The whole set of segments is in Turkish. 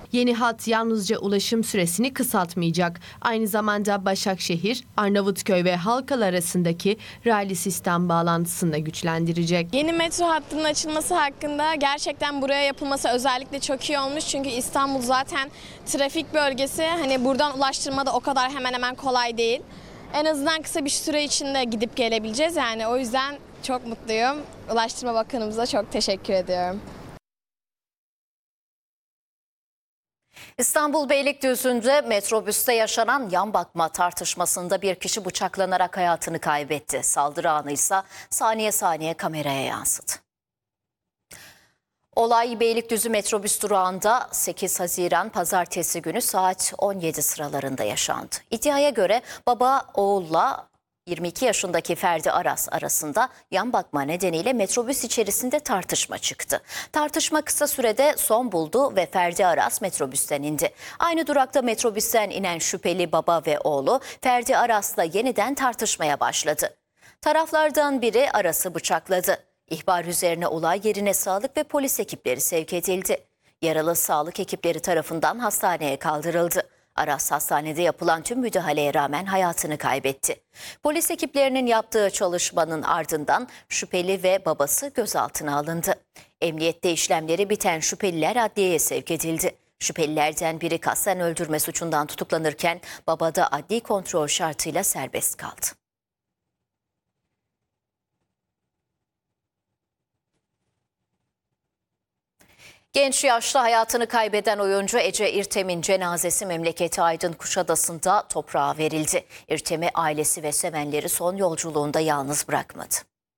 Yeni hat yalnızca ulaşım süresini kısaltmayacak. Aynı zamanda Başakşehir, Arnavutköy ve Halkalı arasındaki raylı sistem bağlantısını da güçlendirecek. Yeni metro hattının açılması hakkında gerçekten buraya yapılması özellikle çok iyi olmuş. Çünkü İstanbul zaten trafik bölgesi. Hani buradan ulaştırma da o kadar hemen hemen kolay değil. En azından kısa bir süre içinde gidip gelebileceğiz. Yani o yüzden çok mutluyum. Ulaştırma Bakanımıza çok teşekkür ediyorum. İstanbul Beylikdüzü'nde metrobüste yaşanan yan bakma tartışmasında bir kişi bıçaklanarak hayatını kaybetti. Saldırı anı ise saniye saniye kameraya yansıdı. Olay Beylikdüzü metrobüs durağında 8 Haziran pazartesi günü saat 17 sıralarında yaşandı. İddiaya göre baba oğulla 22 yaşındaki Ferdi Aras arasında yan bakma nedeniyle metrobüs içerisinde tartışma çıktı. Tartışma kısa sürede son buldu ve Ferdi Aras metrobüsten indi. Aynı durakta metrobüsten inen şüpheli baba ve oğlu Ferdi Aras'la yeniden tartışmaya başladı. Taraflardan biri Aras'ı bıçakladı. İhbar üzerine olay yerine sağlık ve polis ekipleri sevk edildi. Yaralı sağlık ekipleri tarafından hastaneye kaldırıldı. Aras hastanede yapılan tüm müdahaleye rağmen hayatını kaybetti. Polis ekiplerinin yaptığı çalışmanın ardından şüpheli ve babası gözaltına alındı. Emniyette işlemleri biten şüpheliler adliyeye sevk edildi. Şüphelilerden biri kasten öldürme suçundan tutuklanırken baba da adli kontrol şartıyla serbest kaldı. Genç yaşta hayatını kaybeden oyuncu Ece İrtem'in cenazesi memleketi Aydın Kuşadası'nda toprağa verildi. İrtem'i ailesi ve sevenleri son yolculuğunda yalnız bırakmadı.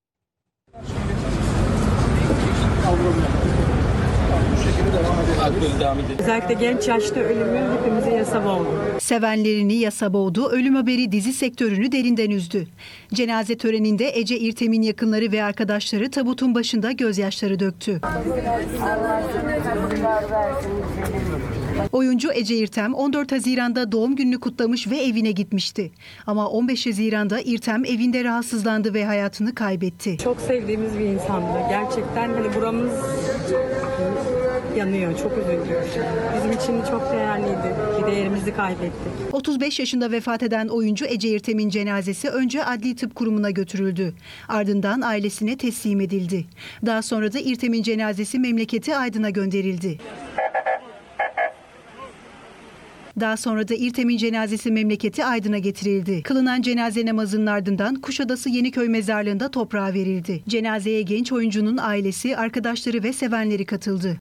Özellikle genç yaşta ölümü hepimize yasa boğdu. Sevenlerini yasa boğdu, ölüm haberi dizi sektörünü derinden üzdü. Cenaze töreninde Ece İrtem'in yakınları ve arkadaşları tabutun başında gözyaşları döktü. Oyuncu Ece İrtem 14 Haziran'da doğum gününü kutlamış ve evine gitmişti. Ama 15 Haziran'da İrtem evinde rahatsızlandı ve hayatını kaybetti. Çok sevdiğimiz bir insandı. Gerçekten hani buramız yanıyor. Çok üzüldük. Bizim için çok değerliydi. Bir değerimizi kaybettik. 35 yaşında vefat eden oyuncu Ece İrtem'in cenazesi önce Adli Tıp Kurumu'na götürüldü. Ardından ailesine teslim edildi. Daha sonra da İrtem'in cenazesi memleketi Aydın'a gönderildi. Getirildi. Kılınan cenaze namazının ardından Kuşadası Yeniköy mezarlığında toprağa verildi. Cenazeye genç oyuncunun ailesi, arkadaşları ve sevenleri katıldı.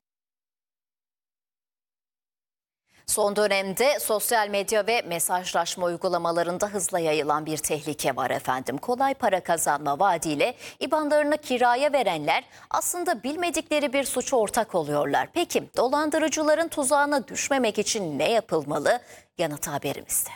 Son dönemde sosyal medya ve mesajlaşma uygulamalarında hızla yayılan bir tehlike var efendim. Kolay para kazanma vaadiyle IBAN'larını kiraya verenler aslında bilmedikleri bir suça ortak oluyorlar. Peki dolandırıcıların tuzağına düşmemek için ne yapılmalı? Yanıtı haberimizde.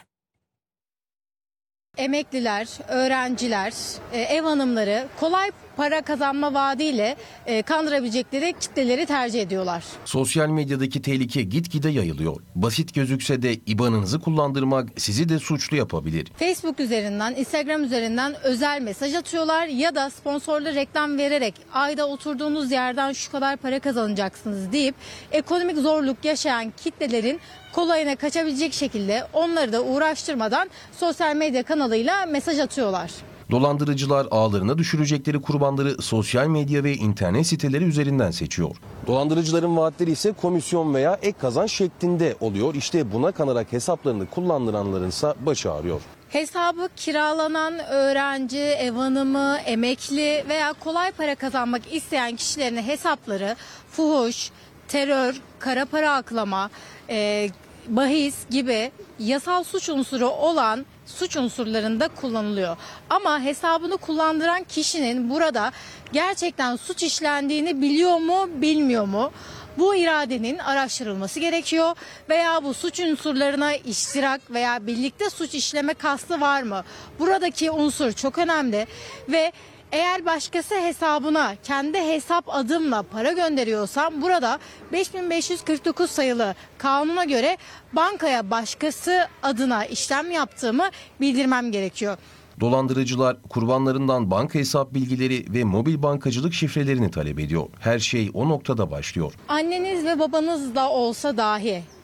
Emekliler, öğrenciler, ev hanımları kolay para kazanma vaadiyle kandırabilecekleri kitleleri tercih ediyorlar. Sosyal medyadaki tehlike gitgide yayılıyor. Basit gözükse de IBAN'ınızı kullandırmak sizi de suçlu yapabilir. Facebook üzerinden, Instagram üzerinden özel mesaj atıyorlar ya da sponsorlu reklam vererek ayda oturduğunuz yerden şu kadar para kazanacaksınız deyip ekonomik zorluk yaşayan kitlelerin kolayına kaçabilecek şekilde onları da uğraştırmadan sosyal medya kanalıyla mesaj atıyorlar. Dolandırıcılar ağlarına düşürecekleri kurbanları sosyal medya ve internet siteleri üzerinden seçiyor. Dolandırıcıların vaatleri ise komisyon veya ek kazanç şeklinde oluyor. İşte buna kanarak hesaplarını kullandıranların ise başı ağrıyor. Hesabı kiralanan öğrenci, ev hanımı, emekli veya kolay para kazanmak isteyen kişilerin hesapları fuhuş, terör, kara para aklama, bahis gibi yasal suç unsuru olan suç unsurlarında kullanılıyor. Ama hesabını kullandıran kişinin burada gerçekten suç işlendiğini biliyor mu, bilmiyor mu? Bu iradenin araştırılması gerekiyor veya bu suç unsurlarına iştirak veya birlikte suç işleme kastı var mı? Buradaki unsur çok önemli ve eğer başkası hesabına kendi hesap adımla para gönderiyorsam burada 5549 sayılı kanuna göre bankaya başkası adına işlem yaptığımı bildirmem gerekiyor. Dolandırıcılar kurbanlarından banka hesap bilgileri ve mobil bankacılık şifrelerini talep ediyor. Her şey o noktada başlıyor. Anneniz ve babanız da olsa dahi